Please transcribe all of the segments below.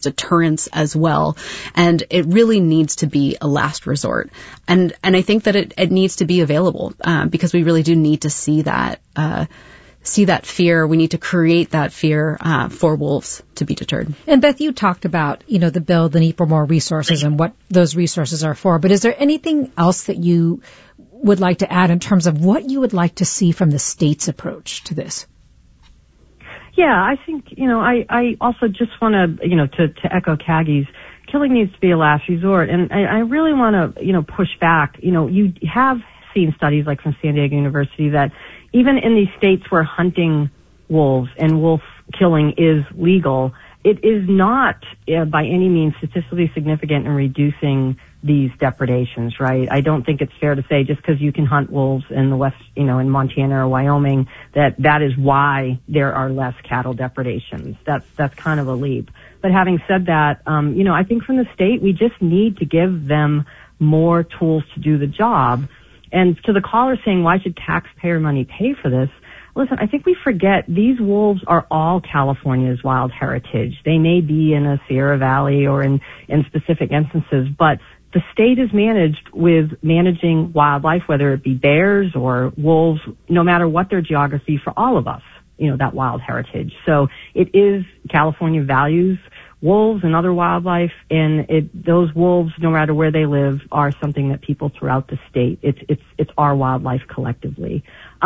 deterrence as well. And it really needs to be a last resort. And I think that it needs to be available, because we really do need to see that fear. We need to create that fear for wolves to be deterred. And Beth, you talked about, the bill, the need for more resources and what those resources are for. But is there anything else that you would like to add in terms of what you would like to see from the state's approach to this? Yeah, I think, I also just want to echo Caggie's, killing needs to be a last resort. And I really want to, push back. You have seen studies like from San Diego University that even in these states where hunting wolves and wolf killing is legal, it is not by any means statistically significant in reducing these depredations, right? I don't think it's fair to say just because you can hunt wolves in the West, in Montana or Wyoming, that is why there are less cattle depredations. That's kind of a leap. But having said that, I think from the state, we just need to give them more tools to do the job. And to the caller saying, why should taxpayer money pay for this? Listen, I think we forget these wolves are all California's wild heritage. They may be in a Sierra Valley or in specific instances, but the state is managing wildlife, whether it be bears or wolves, no matter what their geography, for all of us, that wild heritage. So it is, California values wolves and other wildlife, and those wolves, no matter where they live, are something that people throughout the state, it's our wildlife collectively.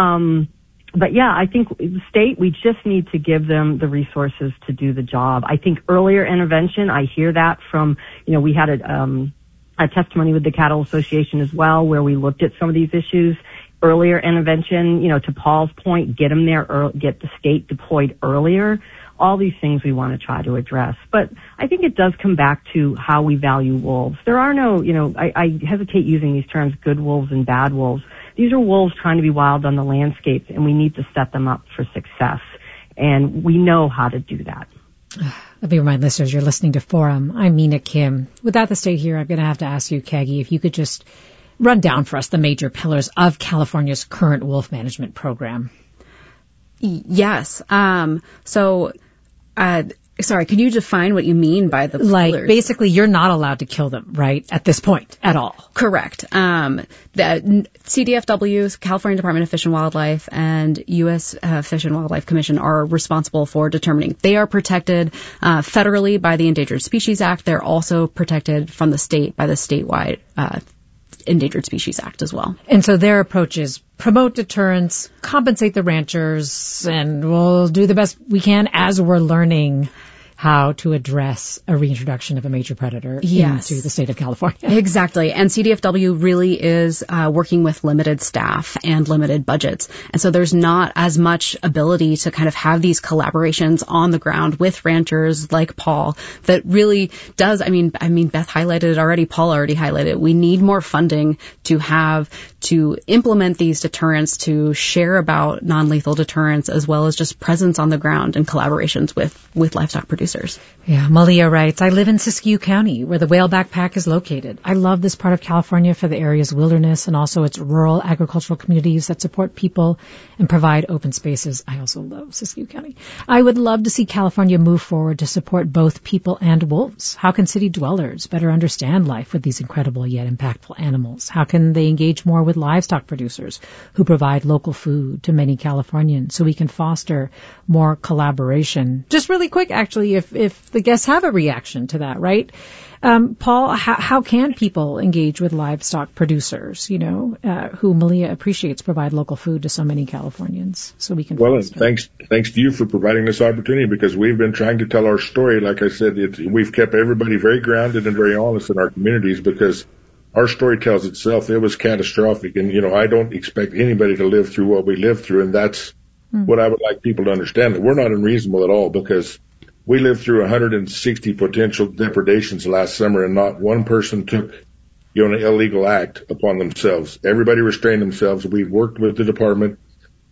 But yeah, I think the state, we just need to give them the resources to do the job. I think earlier intervention, I hear that from, we had a testimony with the Cattle Association as well, where we looked at some of these issues. Earlier intervention, to Paul's point, get them there, get the state deployed earlier. All these things we want to try to address. But I think it does come back to how we value wolves. There are no, I hesitate using these terms, good wolves and bad wolves. These are wolves trying to be wild on the landscape, and we need to set them up for success. And we know how to do that. Let me remind listeners, you're listening to Forum. I'm Mina Kim. Without the state here, I'm going to have to ask you, Caggie, if you could just run down for us the major pillars of California's current wolf management program. Yes. Sorry, can you define what you mean by the pillars? Like, basically, you're not allowed to kill them, right, at this point, at all. Correct. The CDFW, California Department of Fish and Wildlife, and U.S. Fish and Wildlife Commission are responsible for determining. They are protected federally by the Endangered Species Act. They're also protected from the state by the statewide Endangered Species Act as well. And so their approach is promote deterrence, compensate the ranchers, and we'll do the best we can as we're learning how to address a reintroduction of a major predator into the state of California. Exactly. And CDFW really is working with limited staff and limited budgets. And so there's not as much ability to kind of have these collaborations on the ground with ranchers like Paul that really does. I mean, Beth highlighted it already. Paul already highlighted it. We need more funding to implement these deterrents, to share about non-lethal deterrents, as well as just presence on the ground and collaborations with livestock producers. Yeah, Malia writes, I live in Siskiyou County, where the whaleback pack is located. I love this part of California for the area's wilderness and also its rural agricultural communities that support people and provide open spaces. I also love Siskiyou County. I would love to see California move forward to support both people and wolves. How can city dwellers better understand life with these incredible yet impactful animals? How can they engage more with livestock producers who provide local food to many Californians so we can foster more collaboration? Just really quick, actually, if the guests have a reaction to that, right? Paul, how can people engage with livestock producers, who Malia appreciates provide local food to so many Californians so we can thanks to you for providing this opportunity, because we've been trying to tell our story. Like I said, we've kept everybody very grounded and very honest in our communities, because our story tells itself. It was catastrophic, and I don't expect anybody to live through what we lived through, and that's what I would like people to understand, that we're not unreasonable at all, because we lived through 160 potential depredations last summer, and not one person took, an illegal act upon themselves. Everybody restrained themselves. We worked with the department,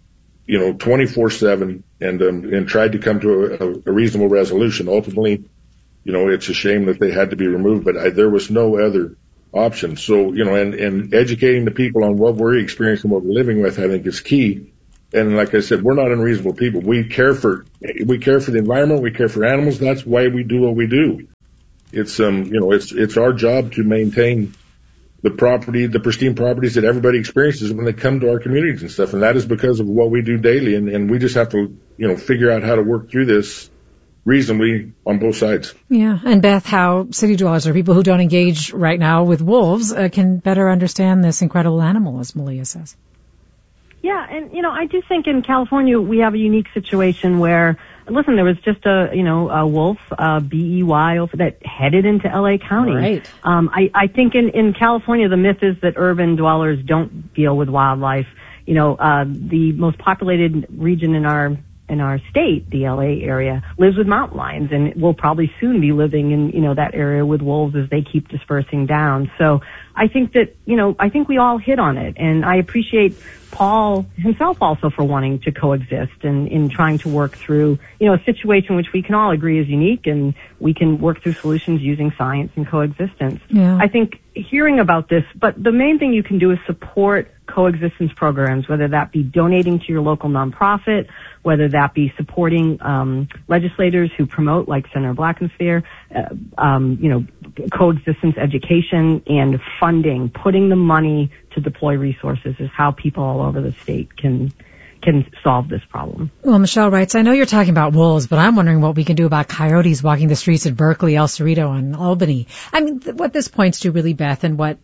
24/7, and tried to come to a reasonable resolution. Ultimately, it's a shame that they had to be removed, but there was no other option. So, and educating the people on what we're experiencing, what we're living with, I think is key. And like I said, we're not unreasonable people. We care for the environment. We care for animals. That's why we do what we do. it's our job to maintain the pristine properties that everybody experiences when they come to our communities and stuff. And that is because of what we do daily. And we just have to, figure out how to work through this reasonably on both sides. Yeah. And Beth, how city dwellers or people who don't engage right now with wolves can better understand this incredible animal, as Malia says. Yeah. And, I do think in California we have a unique situation where, listen, there was just a wolf, BEY, that headed into LA County. Right. I think in California, the myth is that urban dwellers don't deal with wildlife. The most populated region in our state, the LA area, lives with mountain lions, and will probably soon be living in, that area with wolves as they keep dispersing down. So I think that, I think we all hit on it, and I appreciate Paul himself also for wanting to coexist and in trying to work through, a situation which we can all agree is unique, and we can work through solutions using science and coexistence. Yeah. I think hearing about this, but the main thing you can do is support coexistence programs, whether that be donating to your local nonprofit, whether that be supporting legislators who promote, like Senator Blackensphere, coexistence education and funding. Putting the money to deploy resources is how people all over the state can solve this problem. Well, Michelle writes, I know you're talking about wolves, but I'm wondering what we can do about coyotes walking the streets at Berkeley, El Cerrito, and Albany. I mean, what this points to really, Beth, and what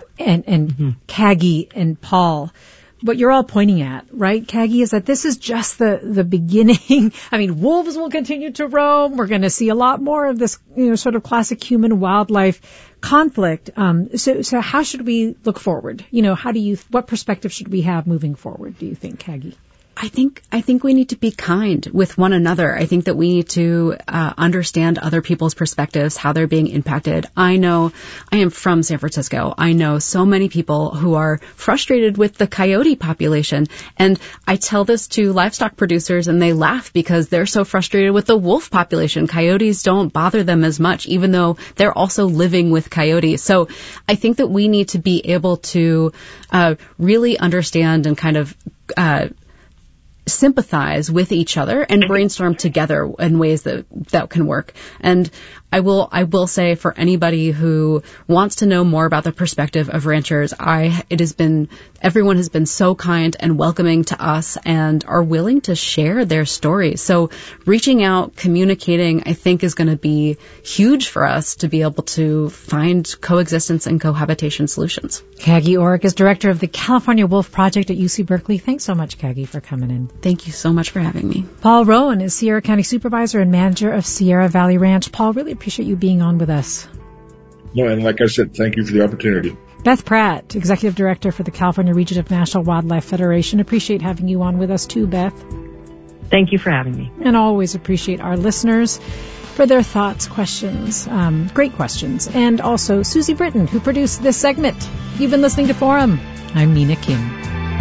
Kagi and Paul, what you're all pointing at, right, Kagi, is that this is just the beginning. I mean, wolves will continue to roam. We're going to see a lot more of this, sort of classic human-wildlife conflict. So how should we look forward? What perspective should we have moving forward, do you think, Kagi? I think we need to be kind with one another. I think that we need to understand other people's perspectives, how they're being impacted. I am from San Francisco. I know so many people who are frustrated with the coyote population. And I tell this to livestock producers and they laugh because they're so frustrated with the wolf population. Coyotes don't bother them as much, even though they're also living with coyotes. So I think that we need to be able to really understand and kind of sympathize with each other and brainstorm together in ways that can work. And I will say, for anybody who wants to know more about the perspective of ranchers, everyone has been so kind and welcoming to us and are willing to share their stories. So reaching out, communicating, I think is going to be huge for us to be able to find coexistence and cohabitation solutions. Kagi Orrick is director of the California Wolf Project at UC Berkeley. Thanks so much, Kagi, for coming in. Thank you so much for having me. Paul Rowan is Sierra County Supervisor and Manager of Sierra Valley Ranch. Paul, really appreciate you being on with us. No, and like I said, thank you for the opportunity. Beth Pratt, Executive Director for the California Region of National Wildlife Federation. Appreciate having you on with us too, Beth. Thank you for having me. And always appreciate our listeners for their thoughts, questions, great questions. And also Susie Britton, who produced this segment. You've been listening to Forum. I'm Mina Kim.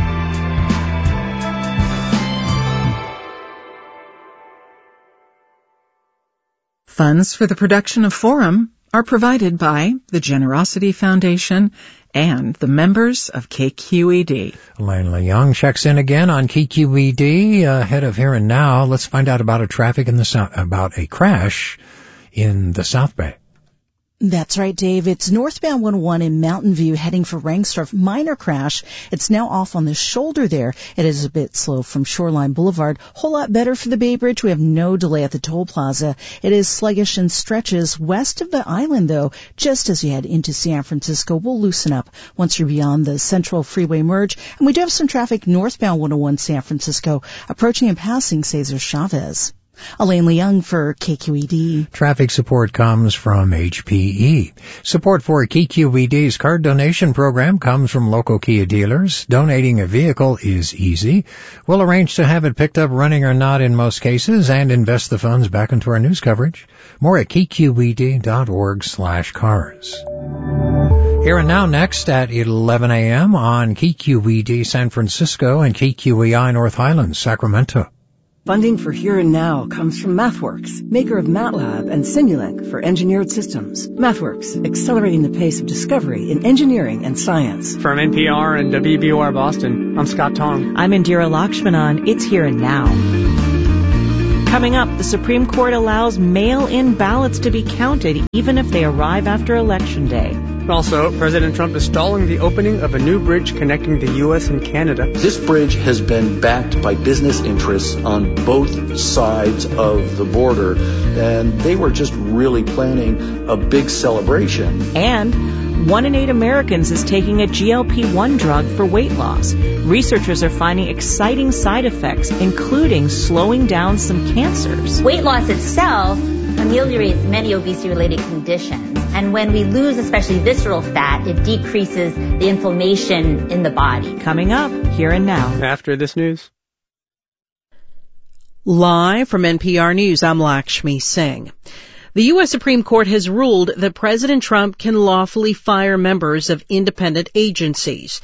Funds for the production of Forum are provided by the Generosity Foundation and the members of KQED. Elaine Leung checks in again on KQED ahead of Here and Now. Let's find out about about a crash in the South Bay. That's right, Dave. It's northbound 101 in Mountain View heading for Rangsdorf. Minor crash. It's now off on the shoulder there. It is a bit slow from Shoreline Boulevard. Whole lot better for the Bay Bridge. We have no delay at the toll plaza. It is sluggish and stretches west of the island, though. Just as you head into San Francisco, we'll loosen up once you're beyond the Central Freeway merge. And we do have some traffic northbound 101 San Francisco approaching and passing Cesar Chavez. Elaine Leung for KQED. Traffic support comes from HPE. Support for KQED's card donation program comes from local Kia dealers. Donating a vehicle is easy. We'll arrange to have it picked up running or not in most cases and invest the funds back into our news coverage. More at kqed.org/cars. Here and Now next at 11 a.m. on KQED San Francisco and KQEI North Highlands, Sacramento. Funding for Here and Now comes from MathWorks, maker of MATLAB and Simulink for engineered systems. MathWorks, accelerating the pace of discovery in engineering and science. From NPR and WBOR Boston, I'm Scott Tong. I'm Indira Lakshmanan. It's Here and Now. Coming up, the Supreme Court allows mail-in ballots to be counted even if they arrive after Election Day. Also, President Trump is stalling the opening of a new bridge connecting the U.S. and Canada. This bridge has been backed by business interests on both sides of the border, and they were just really planning a big celebration. And 1 in 8 Americans is taking a GLP-1 drug for weight loss. Researchers are finding exciting side effects, including slowing down some cancers. Weight loss itself ameliorates many obesity-related conditions. And when we lose especially visceral fat, it decreases the inflammation in the body. Coming up, here and now. After this news. Live from NPR News, I'm Lakshmi Singh. The U.S. Supreme Court has ruled that President Trump can lawfully fire members of independent agencies.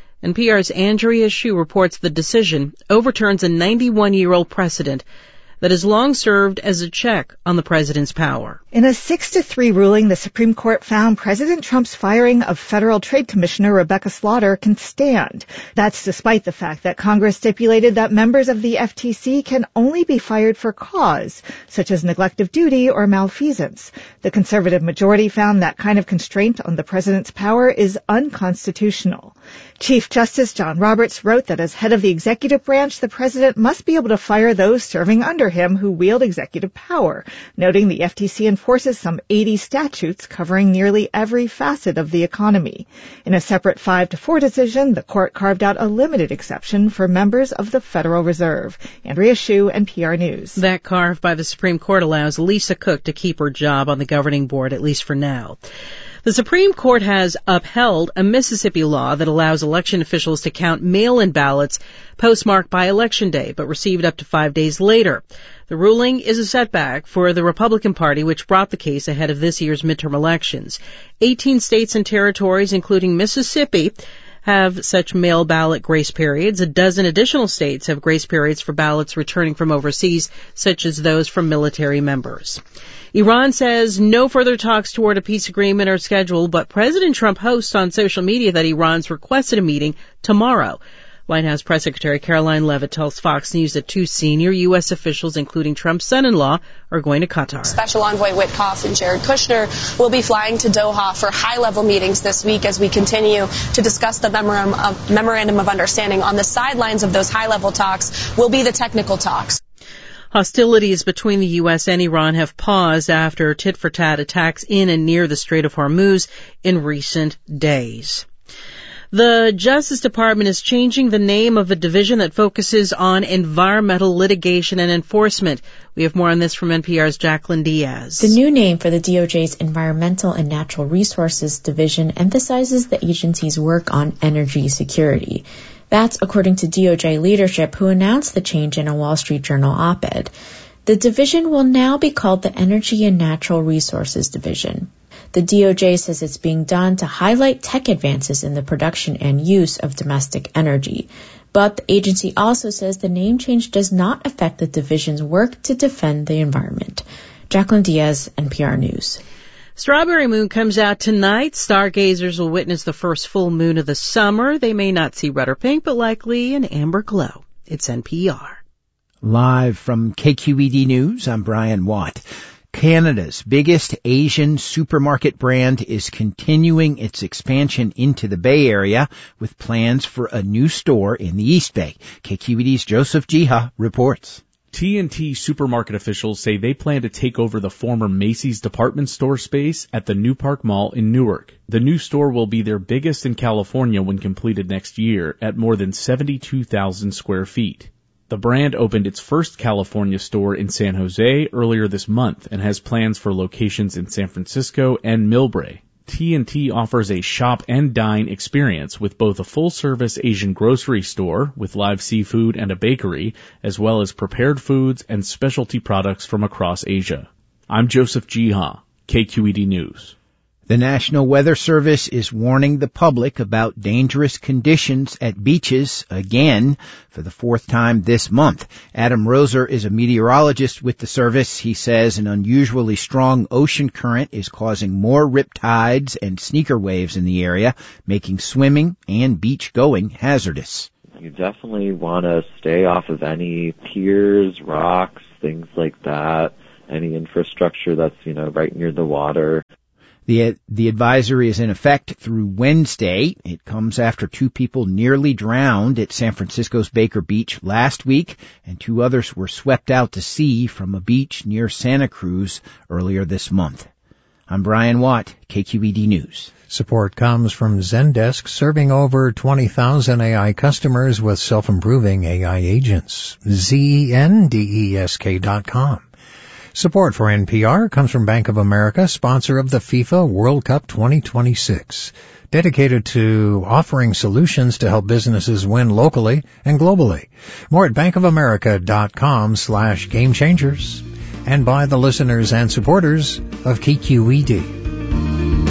NPR's Andrea Hsu reports the decision overturns a 91-year-old precedent that has long served as a check on the president's power. In a 6-3 ruling, the Supreme Court found President Trump's firing of Federal Trade Commissioner Rebecca Slaughter can stand. That's despite the fact that Congress stipulated that members of the FTC can only be fired for cause, such as neglect of duty or malfeasance. The conservative majority found that kind of constraint on the president's power is unconstitutional. Chief Justice John Roberts wrote that as head of the executive branch, the president must be able to fire those serving under him who wield executive power, noting the FTC enforces some 80 statutes covering nearly every facet of the economy. In a separate 5-4 decision, the court carved out a limited exception for members of the Federal Reserve. Andrea Hsu, NPR News. That carve by the Supreme Court allows Lisa Cook to keep her job on the governing board, at least for now. The Supreme Court has upheld a Mississippi law that allows election officials to count mail-in ballots postmarked by Election Day, but received up to 5 days later. The ruling is a setback for the Republican Party, which brought the case ahead of this year's midterm elections. 18 states and territories, including Mississippi, have such mail ballot grace periods. A dozen additional states have grace periods for ballots returning from overseas, such as those from military members. Iran says no further talks toward a peace agreement are scheduled, but President Trump hosts on social media that Iran's requested a meeting tomorrow. White House Press Secretary Caroline Leavitt tells Fox News that 2 senior U.S. officials, including Trump's son-in-law, are going to Qatar. Special Envoy Witkoff and Jared Kushner will be flying to Doha for high-level meetings this week as we continue to discuss the memorandum of understanding. On the sidelines of those high-level talks will be the technical talks. Hostilities between the U.S. and Iran have paused after tit-for-tat attacks in and near the Strait of Hormuz in recent days. The Justice Department is changing the name of a division that focuses on environmental litigation and enforcement. We have more on this from NPR's Jacqueline Diaz. The new name for the DOJ's Environmental and Natural Resources Division emphasizes the agency's work on energy security. That's according to DOJ leadership, who announced the change in a Wall Street Journal op-ed. The division will now be called the Energy and Natural Resources Division. The DOJ says it's being done to highlight tech advances in the production and use of domestic energy. But the agency also says the name change does not affect the division's work to defend the environment. Jacqueline Diaz, NPR News. Strawberry Moon comes out tonight. Stargazers will witness the first full moon of the summer. They may not see red or pink, but likely an amber glow. It's NPR. Live from KQED News, I'm Brian Watt. Canada's biggest Asian supermarket brand is continuing its expansion into the Bay Area with plans for a new store in the East Bay. KQED's Joseph Jiha reports. T&T supermarket officials say they plan to take over the former Macy's department store space at the New Park Mall in Newark. The new store will be their biggest in California when completed next year at more than 72,000 square feet. The brand opened its first California store in San Jose earlier this month and has plans for locations in San Francisco and Millbrae. T&T offers a shop and dine experience with both a full-service Asian grocery store with live seafood and a bakery, as well as prepared foods and specialty products from across Asia. I'm Joseph Jiha, KQED News. The National Weather Service is warning the public about dangerous conditions at beaches again for the 4th time this month. Adam Roser is a meteorologist with the service. He says an unusually strong ocean current is causing more riptides and sneaker waves in the area, making swimming and beach going hazardous. You definitely want to stay off of any piers, rocks, things like that, any infrastructure that's, right near the water. The advisory is in effect through Wednesday. It comes after 2 people nearly drowned at San Francisco's Baker Beach last week, and 2 others were swept out to sea from a beach near Santa Cruz earlier this month. I'm Brian Watt, KQED News. Support comes from Zendesk, serving over 20,000 AI customers with self-improving AI agents. Zendesk.com. Support for NPR comes from Bank of America, sponsor of the FIFA World Cup 2026, dedicated to offering solutions to help businesses win locally and globally. More at bankofamerica.com/gamechangers, and by the listeners and supporters of KQED.